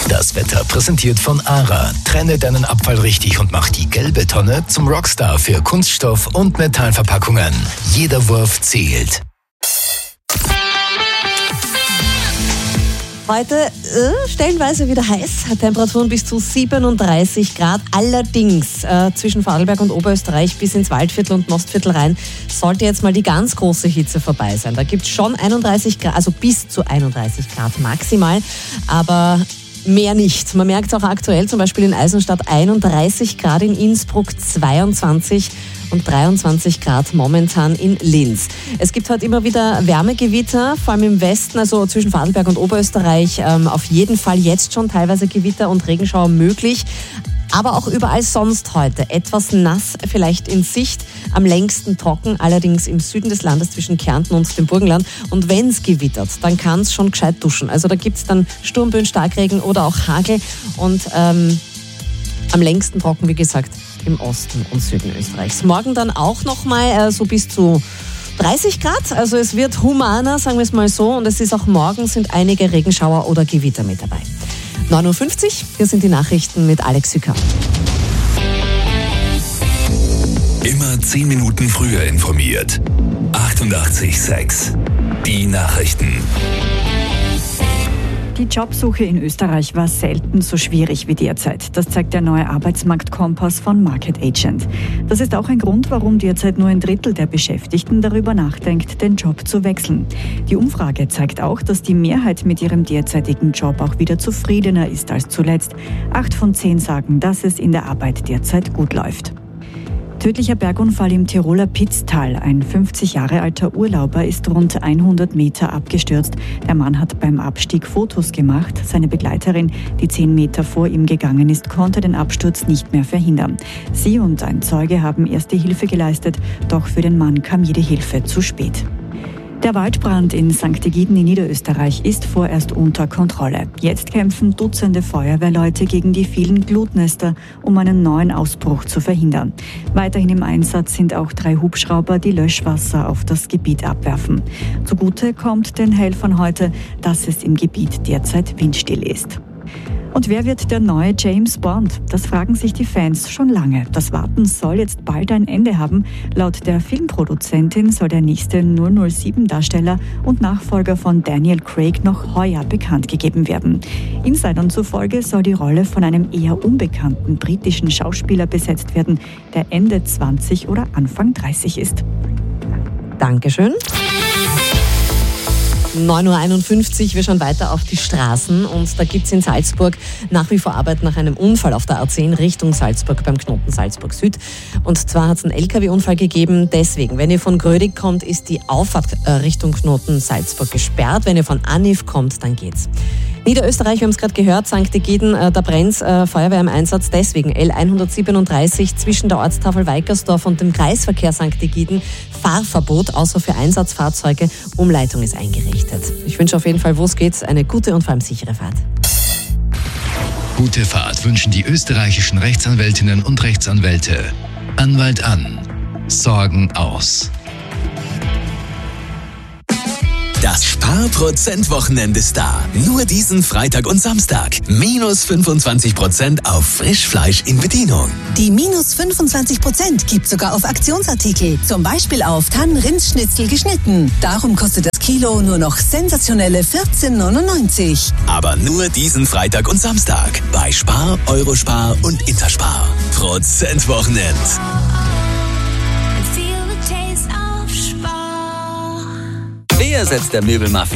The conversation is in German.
Das Wetter präsentiert von ARA. Trenne deinen Abfall richtig und mach die gelbe Tonne zum Rockstar für Kunststoff- und Metallverpackungen. Jeder Wurf zählt. Heute stellenweise wieder heiß, Temperaturen bis zu 37 Grad. Allerdings zwischen Vorarlberg und Oberösterreich bis ins Waldviertel und Mostviertel rein sollte jetzt mal die ganz große Hitze vorbei sein. Da gibt es schon 31 Grad, also bis zu 31 Grad maximal, aber mehr nicht. Man merkt es auch aktuell, zum Beispiel in Eisenstadt 31 Grad, in Innsbruck 22 und 23 Grad momentan in Linz. Es gibt heute immer wieder Wärmegewitter, vor allem im Westen, also zwischen Vorarlberg und Oberösterreich. Auf jeden Fall jetzt schon teilweise Gewitter und Regenschauer möglich. Aber auch überall sonst heute etwas nass, vielleicht in Sicht, am längsten trocken, allerdings im Süden des Landes zwischen Kärnten und dem Burgenland. Und wenn es gewittert, dann kann es schon gescheit duschen. Also da gibt es dann Sturmböen, Starkregen oder auch Hagel und am längsten trocken, wie gesagt, im Osten und Süden Österreichs. Morgen dann auch nochmal so bis zu 30 Grad, also es wird humaner, sagen wir es mal so. Und es ist auch morgen sind einige Regenschauer oder Gewitter mit dabei. 9.50 Uhr, hier sind die Nachrichten mit Alex Sücker. Immer 10 Minuten früher informiert. 88,6. Die Nachrichten. Die Jobsuche in Österreich war selten so schwierig wie derzeit. Das zeigt der neue Arbeitsmarktkompass von Market Agent. Das ist auch ein Grund, warum derzeit nur ein Drittel der Beschäftigten darüber nachdenkt, den Job zu wechseln. Die Umfrage zeigt auch, dass die Mehrheit mit ihrem derzeitigen Job auch wieder zufriedener ist als zuletzt. 8 von 10 sagen, dass es in der Arbeit derzeit gut läuft. Tödlicher Bergunfall im Tiroler Pitztal. Ein 50 Jahre alter Urlauber ist rund 100 Meter abgestürzt. Der Mann hat beim Abstieg Fotos gemacht. Seine Begleiterin, die 10 Meter vor ihm gegangen ist, konnte den Absturz nicht mehr verhindern. Sie und ein Zeuge haben erste Hilfe geleistet, doch für den Mann kam jede Hilfe zu spät. Der Waldbrand in St. Egiden in Niederösterreich ist vorerst unter Kontrolle. Jetzt kämpfen Dutzende Feuerwehrleute gegen die vielen Glutnester, um einen neuen Ausbruch zu verhindern. Weiterhin im Einsatz sind auch 3 Hubschrauber, die Löschwasser auf das Gebiet abwerfen. Zugute kommt den Helfern heute, dass es im Gebiet derzeit windstill ist. Und wer wird der neue James Bond? Das fragen sich die Fans schon lange. Das Warten soll jetzt bald ein Ende haben. Laut der Filmproduzentin soll der nächste 007-Darsteller und Nachfolger von Daniel Craig noch heuer bekannt gegeben werden. Insidern zufolge soll die Rolle von einem eher unbekannten britischen Schauspieler besetzt werden, der Ende 20 oder Anfang 30 ist. Dankeschön. 9.51 Uhr, wir schauen weiter auf die Straßen und da gibt es in Salzburg nach wie vor Arbeit nach einem Unfall auf der A10 Richtung Salzburg beim Knoten Salzburg Süd. Und zwar hat es einen LKW-Unfall gegeben, deswegen, wenn ihr von Grödig kommt, ist die Auffahrt Richtung Knoten Salzburg gesperrt. Wenn ihr von Anif kommt, dann geht's. Niederösterreich, wir haben es gerade gehört, St. Egiden, da brennt Feuerwehr im Einsatz, deswegen L137 zwischen der Ortstafel Weikersdorf und dem Kreisverkehr St. Egiden. Fahrverbot, außer für Einsatzfahrzeuge. Umleitung ist eingerichtet. Ich wünsche auf jeden Fall, wo es geht, eine gute und vor allem sichere Fahrt. Gute Fahrt wünschen die österreichischen Rechtsanwältinnen und Rechtsanwälte. Anwalt an. Sorgen aus. Das Sparprozent-Wochenende ist da. Nur diesen Freitag und Samstag. Minus 25% auf Frischfleisch in Bedienung. Die minus 25% gibt sogar auf Aktionsartikel. Zum Beispiel auf Tannenrindsschnitzel geschnitten. Darum kostet das Kilo nur noch sensationelle 14,99. Aber nur diesen Freitag und Samstag. Bei Spar, Eurospar und Interspar. Prozentwochenend. Wer setzt der Möbelmafia